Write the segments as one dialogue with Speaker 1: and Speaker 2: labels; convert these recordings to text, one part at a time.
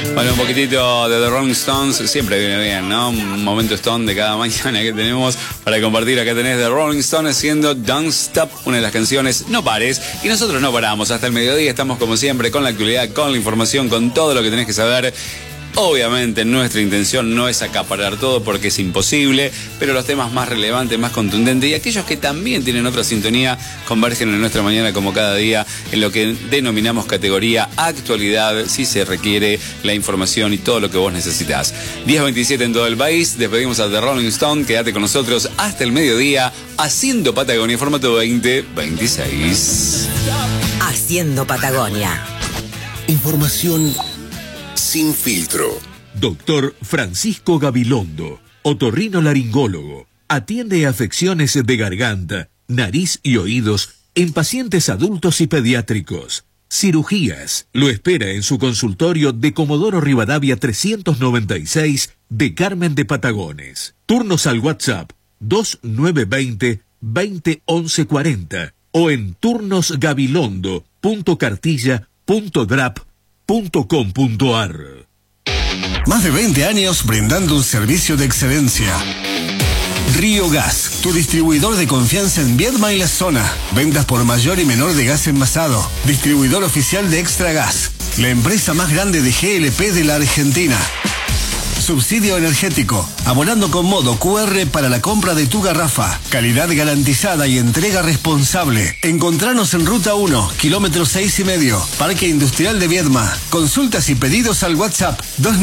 Speaker 1: Bueno, un poquitito de The Rolling Stones siempre viene bien, ¿no? Un momento Stone de cada mañana que tenemos para compartir. Acá tenés The Rolling Stones haciendo Don't Stop, una de las canciones No Pares. Y nosotros no paramos hasta el mediodía. Estamos como siempre con la actualidad, con la información, con todo lo que tenés que saber. Obviamente nuestra intención no es acaparar todo porque es imposible, pero los temas más relevantes, más contundentes y aquellos que también tienen otra sintonía convergen en nuestra mañana como cada día en lo que denominamos categoría actualidad, si se requiere la información y todo lo que vos necesitas. 10:27 en todo el país, despedimos a The Rolling Stone, quédate con nosotros hasta el mediodía haciendo Patagonia formato 2026.
Speaker 2: Haciendo Patagonia.
Speaker 3: Información sin filtro.
Speaker 4: Doctor Francisco Gabilondo, otorrinolaringólogo, atiende afecciones de garganta, nariz y oídos en pacientes adultos y pediátricos. Cirugías. Lo espera en su consultorio de Comodoro Rivadavia 396 de Carmen de Patagones. Turnos al WhatsApp 2920-201140 o en turnosgabilondo.cartilla.drap.com.ar.
Speaker 3: Más de 20 años brindando un servicio de excelencia. Río Gas, tu distribuidor de confianza en Viedma y la zona. Ventas por mayor y menor de gas envasado. Distribuidor oficial de Extra Gas. La empresa más grande de GLP de la Argentina. Subsidio energético, abonando con modo QR para la compra de tu garrafa. Calidad garantizada y entrega responsable. Encontranos en Ruta 1, kilómetro 6,5, Parque Industrial de Viedma. Consultas y pedidos al WhatsApp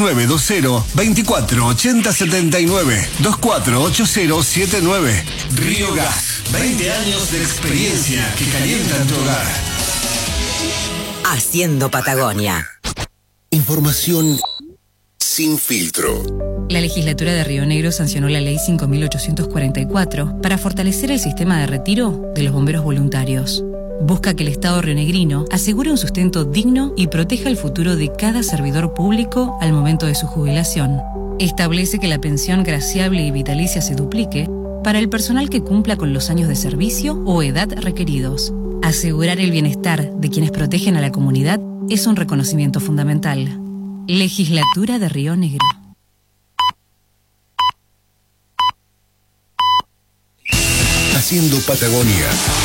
Speaker 3: 2920-248079, 248079. Río Gas, 20 años de experiencia que calientan tu hogar.
Speaker 2: Haciendo Patagonia.
Speaker 3: Información sin filtro.
Speaker 5: La legislatura de Río Negro sancionó la ley 5.844 para fortalecer el sistema de retiro de los bomberos voluntarios. Busca que el Estado rionegrino asegure un sustento digno y proteja el futuro de cada servidor público al momento de su jubilación. Establece que la pensión graciable y vitalicia se duplique para el personal que cumpla con los años de servicio o edad requeridos. Asegurar el bienestar de quienes protegen a la comunidad es un reconocimiento fundamental. Legislatura de Río Negro.
Speaker 3: Haciendo Patagonia.